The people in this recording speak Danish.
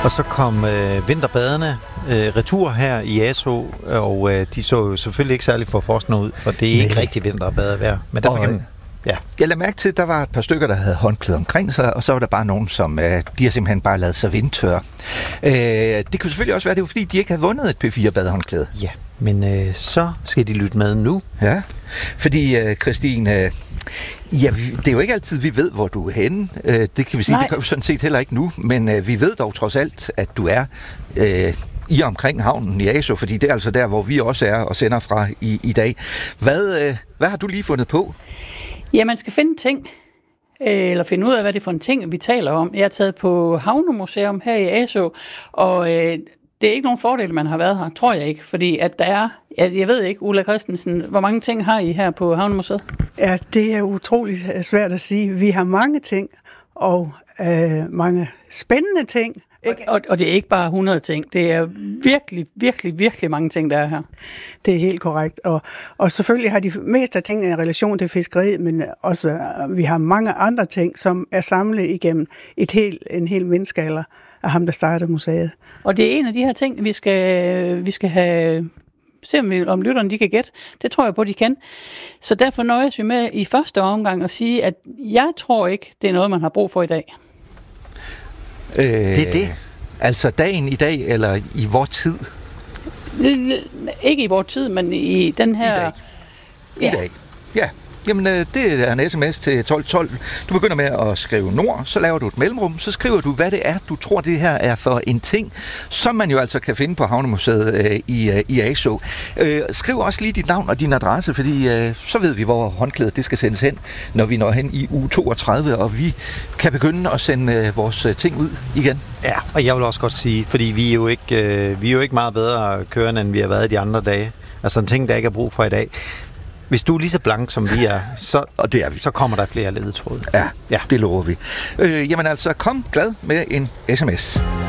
Og så kom vinterbadene retur her i ASO, og de så jo selvfølgelig ikke særlig forforskende ud, for det er ikke rigtig vinterbadevejr. Men derfor kan ja. Jeg lagde mærke til, at der var et par stykker, der havde håndklæder omkring sig, og så var der bare nogen, som de har simpelthen bare lavet sig vindtørre. Det kunne selvfølgelig også være, det var fordi, de ikke havde vundet et P4-badehåndklæde. Ja, men så skal de lytte med nu. Ja, fordi Christine, det er jo ikke altid, vi ved, hvor du er henne. Det kan vi sige, det gør vi sådan set heller ikke nu, men vi ved dog trods alt, at du er i omkring havnen i ASO, fordi det er altså der, hvor vi også er og sender fra i dag. Hvad har du lige fundet på? Ja, man skal finde ting, eller finde ud af, hvad det er for en ting, vi taler om. Jeg er taget på Havnemuseum her i ASO, og det er ikke nogen fordel, man har været her, tror jeg ikke, fordi at der er, jeg ved ikke, Ulla Christensen, hvor mange ting har I her på Havnemuseet? Ja, det er utroligt svært at sige. Vi har mange ting, og mange spændende ting. Og det er ikke bare 100 ting. Det er virkelig, virkelig, virkelig mange ting, der er her. Det er helt korrekt. Og selvfølgelig har de mest af tingene en relation til fiskeriet, men også vi har mange andre ting, som er samlet igennem en hel menneskealder af ham, der startede museet. Og det er en af de her ting, vi skal have... Se om lytterne de kan gætte. Det tror jeg på, de kan. Så derfor nøjes vi med i første omgang at sige, at jeg tror ikke, det er noget, man har brug for i dag. Det er det. Altså dagen i dag, eller i vor tid? Ikke i vor tid, men i den her... I dag. Ja. Jamen, det er en sms til 1212. Du begynder med at skrive nord, så laver du et mellemrum, så skriver du, hvad det er, du tror, det her er for en ting, som man jo altså kan finde på Havnemuseet i ASO. Skriv også lige dit navn og din adresse, fordi så ved vi, hvor håndklædet det skal sendes hen, når vi når hen i uge 32, og vi kan begynde at sende vores ting ud igen. Ja, og jeg vil også godt sige, fordi vi er jo ikke meget bedre kørende, end vi har været de andre dage. Altså en ting, der ikke er brug for i dag. Hvis du er lige så blank, som vi er, og det er vi, så kommer der flere ledetråde. Ja, det lover vi. Jamen altså, kom glad med en sms.